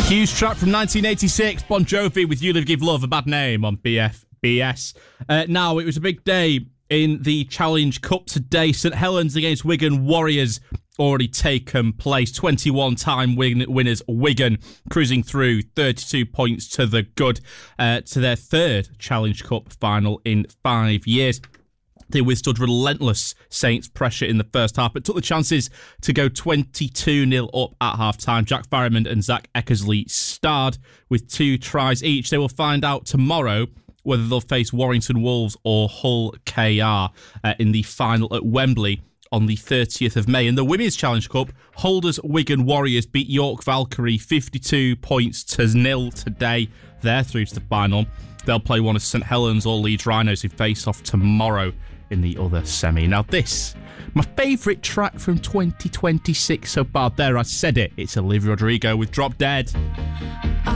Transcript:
Huge track from 1986, Bon Jovi with You Live Give Love a Bad Name on BFBS. Now, it was a big day in the Challenge Cup today. St Helens against Wigan Warriors already taken place. 21-time winners Wigan, cruising through 32 points to the good to their third Challenge Cup final in 5 years. They withstood relentless Saints pressure in the first half, but took the chances to go 22-0 up at half-time. Jack Farriman and Zach Eckersley starred with 2 tries each. They will find out tomorrow whether they'll face Warrington Wolves or Hull KR in the final at Wembley on the 30th of May. In the Women's Challenge Cup, holders Wigan Warriors beat York Valkyrie 52 points to 0 today. They're through to the final. They'll play one of St Helens or Leeds Rhinos, who face off tomorrow in the other semi. Now this, my favourite track from 2026 so far. There, I said it. It's Olivia Rodrigo with Drop Dead.